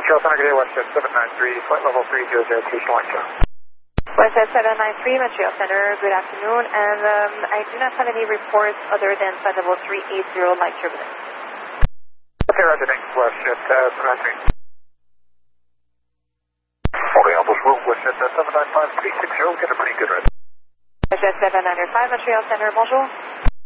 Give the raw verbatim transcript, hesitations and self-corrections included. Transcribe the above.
Montreal Center, good day, Westjet seven nine three, flight level three zero zero, station one two. Westjet seven nine three, Montreal Center, good afternoon, and um, I do not have any reports other than flight level three eight zero light turbulence. Okay, Roger, thanks, Westjet uh, seven nine three. Holding Elbows Room, Westjet uh, seven nine five three six zero, get a pretty good rest. Westjet seven nine five, Montreal Center, bonjour.